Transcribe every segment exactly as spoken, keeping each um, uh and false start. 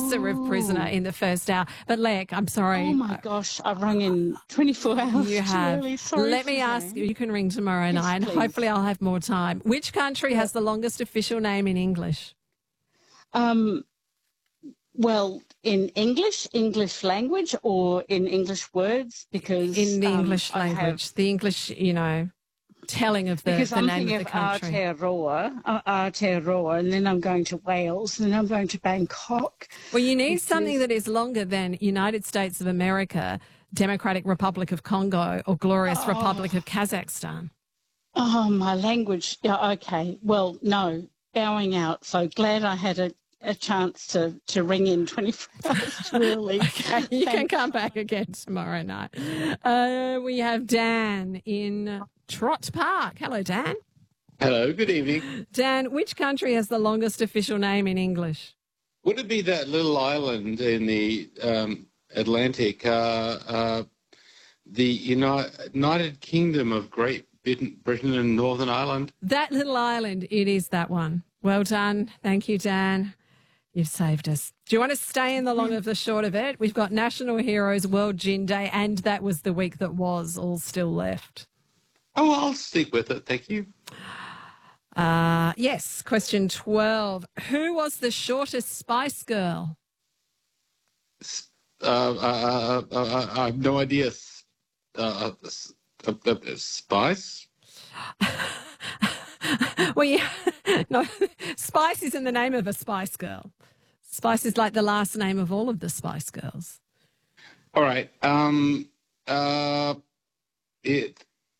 producer of Prisoner in the first hour. But Lek, I'm sorry. Oh my gosh, I've rung in twenty-four hours You too have. early. Sorry, Let me Suzanne. ask you, you can ring tomorrow Yes, night. please. Hopefully I'll have more time. Which country has the longest official name in English? Um, well, in English, English language, or in English words, because In the um, English I have- language. The English, you know, telling of the, because the I'm name thinking of the of country. Aotearoa, uh, Aotearoa, and then I'm going to Wales, and then I'm going to Bangkok. Well, you need which something is- that is longer than United States of America, Democratic Republic of Congo, or Glorious Oh. Republic of Kazakhstan. Oh, my language. Yeah, okay. Well, no, bowing out. So glad I had a, a chance to, to ring in twenty-four hours too early. Okay, you can Thanks. come back again tomorrow night. Uh, we have Dan in Trott Park. Hello, Dan. Hello, good evening. Dan, which country has the longest official name in English? Would it be that little island in the um, Atlantic, uh, uh, the Uni- United Kingdom of Great Britain, Britain and Northern Ireland? That little island, it is that one. Well done. Thank you, Dan. You've saved us. Do you want to stay in the long of the short of it? We've got National Heroes, World Gin Day, and that was the week that was all still left. Oh, I'll stick with it, thank you. Uh, yes, question twelve. Who was the shortest Spice Girl? Uh, uh, uh, uh, I have no idea. Uh, uh, uh, uh, spice? Well, yeah, no, Spice is in the name of a Spice Girl. Spice is like the last name of all of the Spice Girls. All right. Um, uh, it.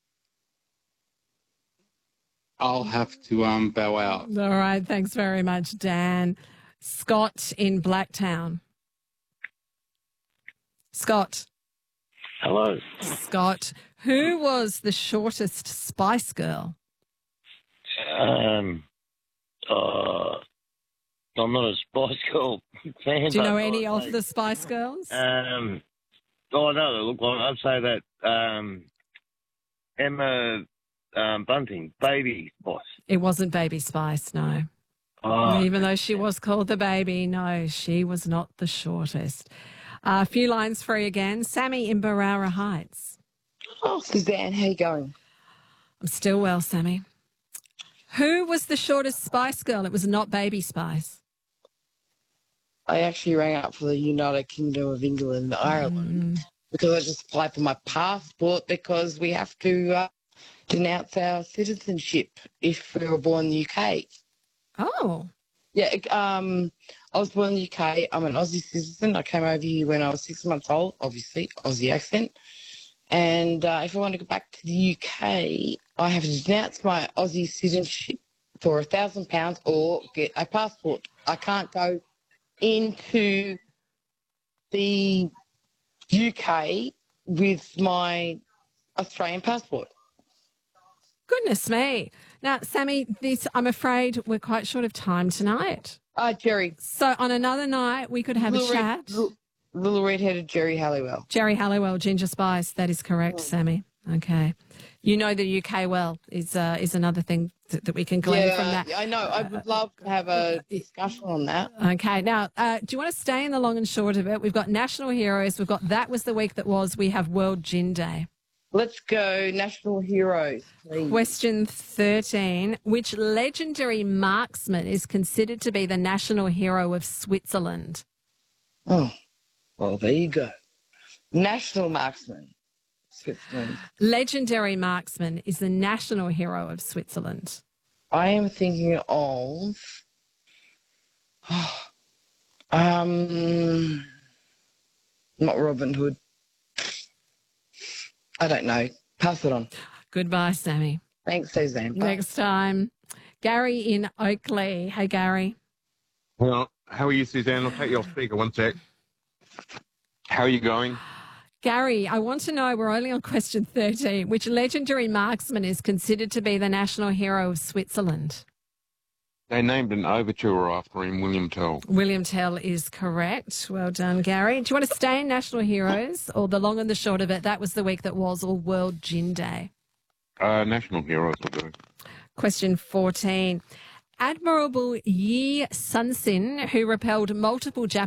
I'll have to um bow out. All right, thanks very much, Dan. Scott in Blacktown. Scott. Hello. Scott, who was the shortest Spice Girl? Um, uh, I'm not a Spice Girl fan. Do you know but any I- of the Spice Girls? Um, oh, no, they look like, I'd say that um, Emma um, Bunting, Baby Spice. It wasn't Baby Spice, no. Oh, Even though she was called the baby, no, she was not the shortest. Uh, a few lines free again. Sammy in Barara Heights. Oh, Suzanne, how you going? I'm still well, Sammy. Who was the shortest Spice Girl? It was not Baby Spice. I actually rang up for the United Kingdom of England and Ireland Mm. because I just applied for my passport because we have to uh, denounce our citizenship if we were born in the U K. Oh. Yeah, um, I was born in the U K. I'm an Aussie citizen. I came over here when I was six months old, obviously, Aussie accent. And uh, if I want to go back to the U K, I have to denounce my Aussie citizenship for a thousand pounds or get a passport. I can't go into the U K with my Australian passport. Goodness me. Now, Sammy, this, I'm afraid we're quite short of time tonight. Uh, Jerry. So on another night, we could have Little a red- chat. little, little red-headed Jerry Halliwell. Jerry Halliwell, Ginger Spice. That is correct, Sammy. Okay. You know the U K well is uh, is another thing that, that we can glean from that. I know. I would love to have a discussion on that. Okay. Now, uh, do you want to stay in the long and short of it? We've got National Heroes. We've got That Was the Week That Was. We have World Gin Day. Let's go national heroes, please. Question thirteen. Which legendary marksman is considered to be the national hero of Switzerland? Oh, well, there you go. National marksman, Switzerland. Legendary marksman is the national hero of Switzerland. I am thinking of... um, not Robin Hood. I don't know. Pass it on. Goodbye, Sammy. Thanks, Suzanne. Bye. Next time. Gary in Oakley. Hey, Gary. Well, how are you, Suzanne? I'll take your speaker one sec. How are you going? Gary, I want to know, we're only on question thirteen, which legendary marksman is considered to be the national hero of Switzerland? They named an overture after him, William Tell. William Tell is correct. Well done, Gary. Do you want to stay in National Heroes or the long and the short of it? That was the week that was, or World Gin Day? Uh, national heroes will do. Question fourteen. Admiral Yi Sun-sin, who repelled multiple Japanese